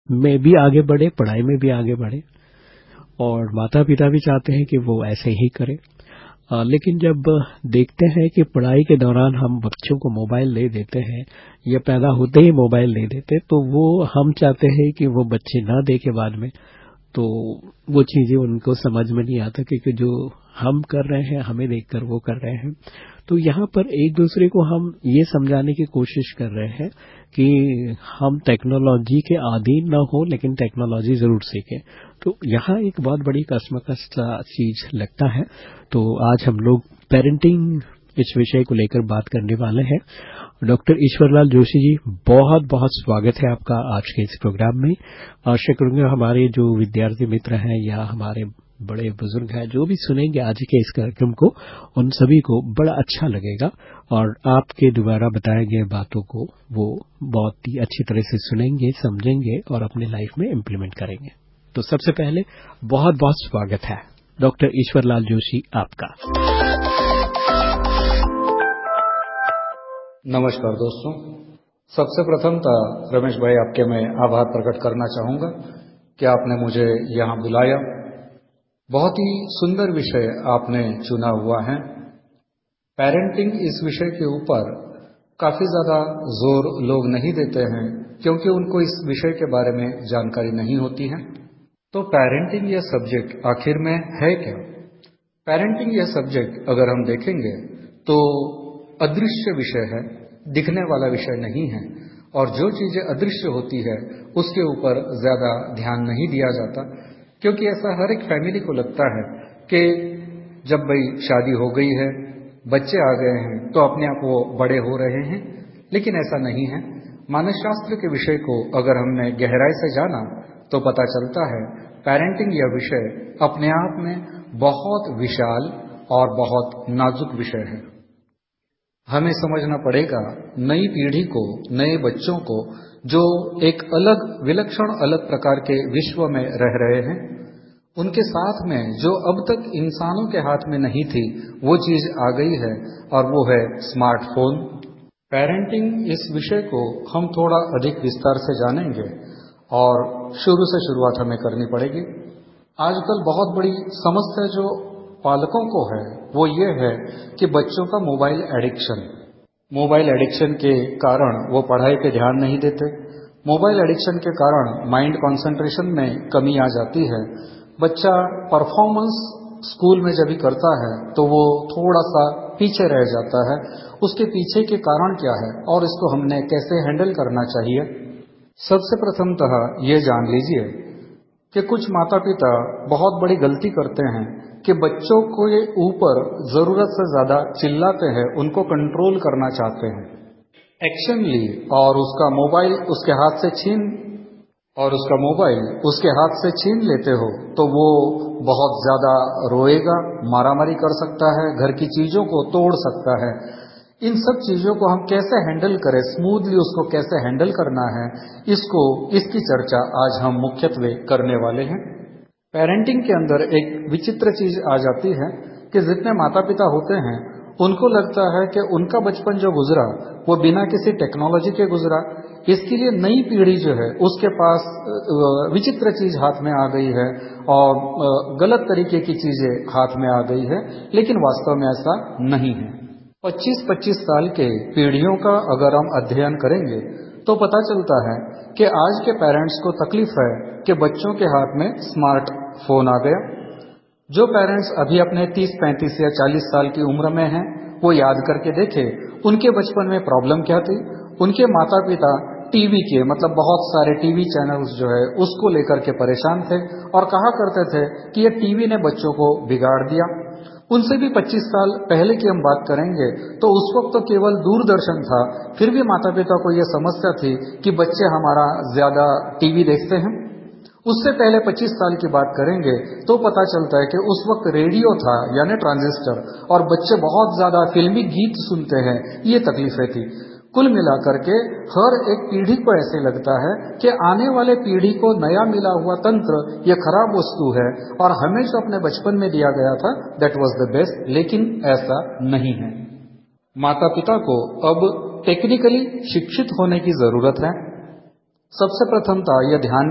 में भी आगे बढ़े, पढ़ाई में भी आगे बढ़े, और माता-पिता भी चाहते हैं कि वो ऐसे ही करें। लेकिन जब देखते हैं कि पढ़ाई के दौरान हम बच्चों को मोबाइल दे देते हैं या पैदा होते ही मोबाइल दे देते, तो वो हम चाहते हैं कि वो बच्चे ना देखें बाद में, तो वो चीजें उनको समझ में नहीं आता, क्योंकि जो हम कर रहे हैं हमें देखकर वो कर रहे हैं। तो यहाँ पर एक दूसरे को हम ये समझाने की कोशिश कर रहे हैं कि हम टेक्नोलॉजी के अधीन न हो, लेकिन टेक्नोलॉजी जरूर सीखें। तो यहाँ एक बहुत बड़ी कसमकस सा चीज लगता है। तो आज हम लोग पेरेंटिंग इस विषय को लेकर बात करने वाले हैं। डॉक्टर ईश्वरलाल जोशी जी, बहुत बहुत स्वागत है आपका आज के इस प्रोग्राम में। आशा करूंगा हमारे जो विद्यार्थी मित्र हैं या हमारे बड़े बुजुर्ग हैं जो भी सुनेंगे आज के इस कार्यक्रम को, उन सभी को बड़ा अच्छा लगेगा और आपके द्वारा बताए गए बातों को वो बहुत ही अच्छी तरह से सुनेंगे, समझेंगे और अपने लाइफ में इम्प्लीमेंट करेंगे। तो सबसे पहले बहुत बहुत स्वागत है डॉक्टर ईश्वरलाल जोशी आपका। नमस्कार दोस्तों, सबसे प्रथम तो रमेश भाई आपके मैं आभार प्रकट करना चाहूँगा कि आपने मुझे यहाँ बुलाया। बहुत ही सुंदर विषय आपने चुना हुआ है। पेरेंटिंग इस विषय के ऊपर काफ़ी ज़्यादा जोर लोग नहीं देते हैं क्योंकि उनको इस विषय के बारे में जानकारी नहीं होती है। तो पेरेंटिंग यह सब्जेक्ट आखिर में है क्या? पेरेंटिंग यह सब्जेक्ट अगर हम देखेंगे तो अदृश्य विषय है, दिखने वाला विषय नहीं है, और जो चीजें अदृश्य होती है उसके ऊपर ज्यादा ध्यान नहीं दिया जाता, क्योंकि ऐसा हर एक फैमिली को लगता है कि जब भाई शादी हो गई है, बच्चे आ गए हैं तो अपने आप वो बड़े हो रहे हैं, लेकिन ऐसा नहीं है। मानसशास्त्र के विषय को अगर हमने गहराई से जाना तो पता चलता है पेरेंटिंग यह विषय अपने आप में बहुत विशाल और बहुत नाजुक विषय है। हमें समझना पड़ेगा नई पीढ़ी को, नए बच्चों को, जो एक अलग विलक्षण अलग प्रकार के विश्व में रह रहे हैं, उनके साथ में जो अब तक इंसानों के हाथ में नहीं थी वो चीज आ गई है, और वो है स्मार्टफोन। पेरेंटिंग इस विषय को हम थोड़ा अधिक विस्तार से जानेंगे और शुरू से शुरुआत हमें करनी पड़ेगी। आजकल बहुत बड़ी समस्या जो पालकों को है वो ये है कि बच्चों का मोबाइल एडिक्शन के कारण वो पढ़ाई पे ध्यान नहीं देते। मोबाइल एडिक्शन के कारण माइंड कंसंट्रेशन में कमी आ जाती है। बच्चा परफॉर्मेंस स्कूल में जब भी करता है तो वो थोड़ा सा पीछे रह जाता है। उसके पीछे के कारण क्या है और इसको हमने कैसे हैंडल करना चाहिए? सबसे प्रथमतः ये जान लीजिए कि कुछ माता पिता बहुत बड़ी गलती करते हैं कि बच्चों के ऊपर जरूरत से ज्यादा चिल्लाते हैं, उनको कंट्रोल करना चाहते हैं। एक्शन ली और उसका मोबाइल उसके हाथ से छीन लेते हो तो वो बहुत ज्यादा रोएगा, मारामारी कर सकता है, घर की चीजों को तोड़ सकता है। इन सब चीजों को हम कैसे हैंडल करें, स्मूथली उसको कैसे हैंडल करना है, इसकी चर्चा आज हम मुख्यत्वे करने वाले हैं। पेरेंटिंग के अंदर एक विचित्र चीज आ जाती है कि जितने माता पिता होते हैं उनको लगता है कि उनका बचपन जो गुजरा वो बिना किसी टेक्नोलॉजी के गुजरा। इसके लिए नई पीढ़ी जो है उसके पास विचित्र चीज हाथ में आ गई है और गलत तरीके की चीजें हाथ में आ गई है, लेकिन वास्तव में ऐसा नहीं है। 25-25 साल के पीढ़ियों का अगर हम अध्ययन करेंगे तो पता चलता है कि आज के पेरेंट्स को तकलीफ है कि बच्चों के हाथ में स्मार्टफोन आ गया। जो पेरेंट्स अभी अपने 30-35 या 40 साल की उम्र में हैं वो याद करके देखे उनके बचपन में प्रॉब्लम क्या थी। उनके माता पिता टीवी के बहुत सारे टीवी चैनल्स जो है उसको लेकर के परेशान थे और कहा करते थे कि ये टीवी ने बच्चों को बिगाड़ दिया। उनसे भी 25 साल पहले की हम बात करेंगे तो उस वक्त तो केवल दूरदर्शन था, फिर भी माता पिता को यह समस्या थी कि बच्चे हमारा ज्यादा टीवी देखते हैं। उससे पहले 25 साल की बात करेंगे तो पता चलता है कि उस वक्त रेडियो था यानी ट्रांजिस्टर, और बच्चे बहुत ज्यादा फिल्मी गीत सुनते हैं, ये तकलीफें थी। कुल मिलाकर के हर एक पीढ़ी को ऐसे लगता है कि आने वाले पीढ़ी को नया मिला हुआ तंत्र ये खराब वस्तु है और हमें जो अपने बचपन में दिया गया था दैट वाज द बेस्ट, लेकिन ऐसा नहीं है। माता पिता को अब टेक्निकली शिक्षित होने की जरूरत है। सबसे प्रथम था यह ध्यान